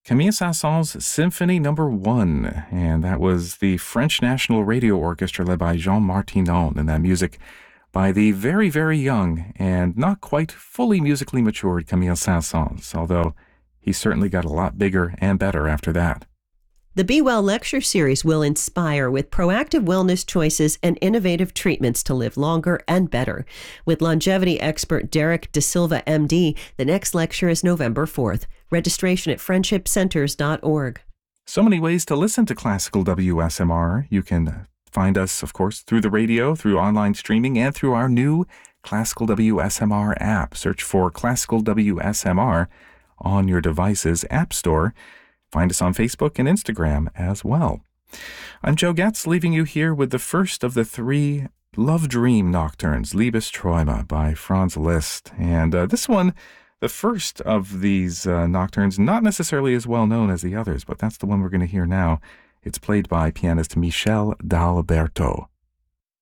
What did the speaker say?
Camille Saint-Saëns' Symphony No. 1, and that was the French National Radio Orchestra led by Jean Martinon, and that music by the very, very young and not quite fully musically matured Camille Saint-Saëns, although he certainly got a lot bigger and better after that. The Be Well lecture series will inspire with proactive wellness choices and innovative treatments to live longer and better. With longevity expert Derek De Silva, MD, the next lecture is November 4th. Registration at friendshipcenters.org. So many ways to listen to Classical WSMR. You can find us, of course, through the radio, through online streaming, and through our new Classical WSMR app. Search for Classical WSMR on your device's app store. Find us on Facebook and Instagram as well. I'm Joe Getz, leaving you here with the first of the 3 Love Dream Nocturnes, Liebesträume by Franz Liszt. And this one, the first of these nocturnes, not necessarily as well known as the others, but that's the one we're going to hear now. It's played by pianist Michel D'Alberto.